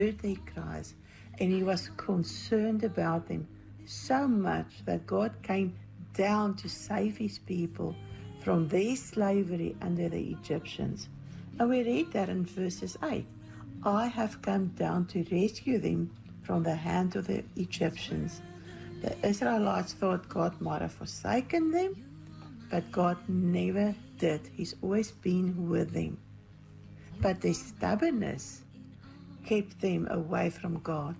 heard their cries, and he was concerned about them so much that God came down to save his people from their slavery under the Egyptians. And we read that in verses 8. I have come down to rescue them from the hand of the Egyptians. The Israelites thought God might have forsaken them, but God never did. He's always been with them. But their stubbornness kept them away from God.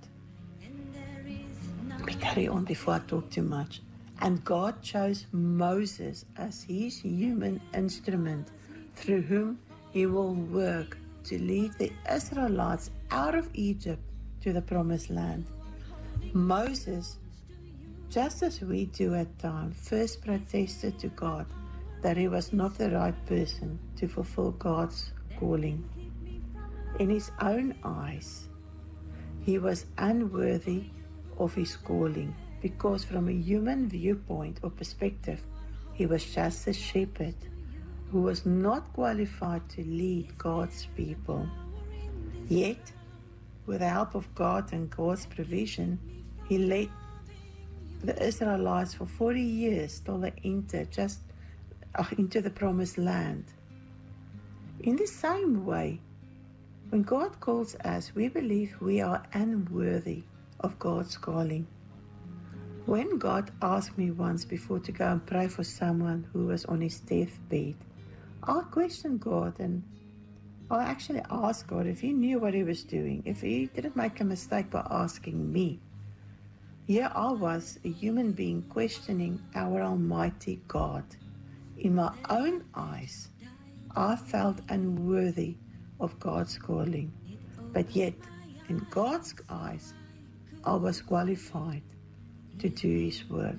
We carry on before I talk too much. And God chose Moses as his human instrument through whom he will work to lead the Israelites out of Egypt to the promised land. Moses, just as we do at times, first protested to God that he was not the right person to fulfill God's calling. In his own eyes, he was unworthy of his calling, because from a human viewpoint or perspective, he was just a shepherd who was not qualified to lead God's people. Yet, with the help of God and God's provision, he led the Israelites for 40 years till they entered into the promised land. In the same way, when God calls us, we believe we are unworthy of God's calling. When God asked me once before to go and pray for someone who was on his deathbed, I questioned God, and I actually asked God if he knew what he was doing, if he didn't make a mistake by asking me. Here I was, a human being, questioning our Almighty God. In my own eyes, I felt unworthy of God's calling, but yet in God's eyes, I was qualified to do his work.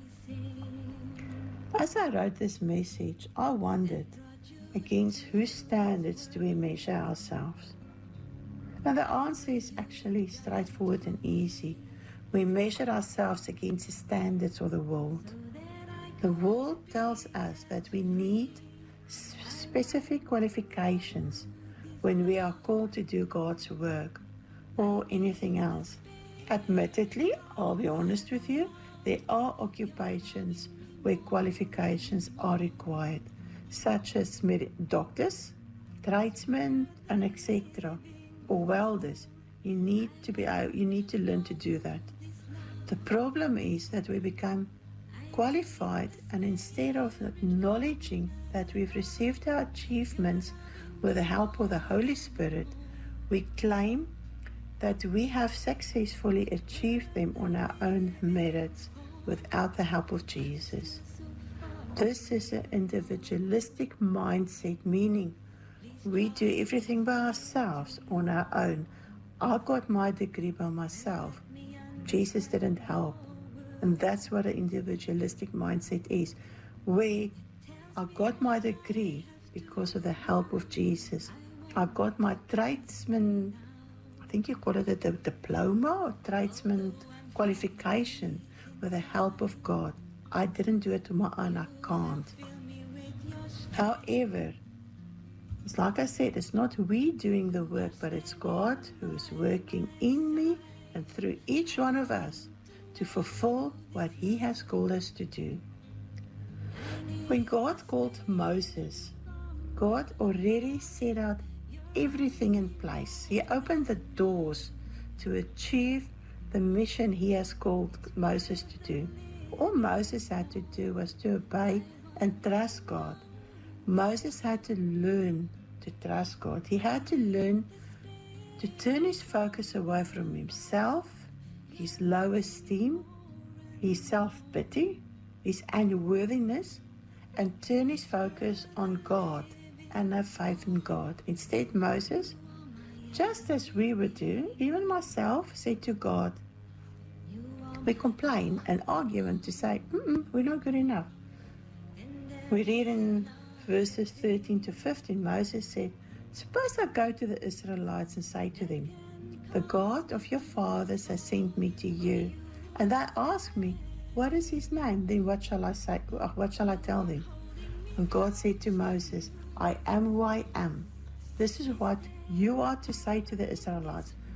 As I wrote this message, I wondered, against whose standards do we measure ourselves? Now the answer is actually straightforward and easy. We measure ourselves against the standards of the world. The world tells us that we need specific qualifications when we are called to do God's work or anything else. Admittedly, I'll be honest with you, there are occupations where qualifications are required, such as doctors, tradesmen, and etc., or welders. You need to learn to do that. The problem is that we become qualified, and instead of acknowledging that we've received our achievements with the help of the Holy Spirit, we claim that we have successfully achieved them on our own merits without the help of Jesus. This is an individualistic mindset, meaning we do everything by ourselves on our own. I got my degree by myself. Jesus didn't help. And that's what an individualistic mindset is, where I got my degree because of the help of Jesus. I got my tradesman, I think you call it a diploma or tradesman qualification with the help of God. I didn't do it on my own, I can't. However, it's like I said, it's not we doing the work, but it's God who is working in me and through each one of us to fulfill what he has called us to do. When God called Moses, God already set out everything in place. He opened the doors to achieve the mission he has called Moses to do. All Moses had to do was to obey and trust God. Moses had to learn to trust God. He had to learn to turn his focus away from himself, his low esteem, his self-pity, his unworthiness, and turn his focus on God and have faith in God. Instead, Moses, just as we would do, even myself, said to God, we complain and argue and to say, we're not good enough. We read in verses 13 to 15, Moses said, suppose I go to the Israelites and say to them, the God of your fathers has sent me to you. And they ask me, what is his name? Then what shall I say? What shall I tell them? And God said to Moses, I am who I am. This is what you are to say to the Israelites.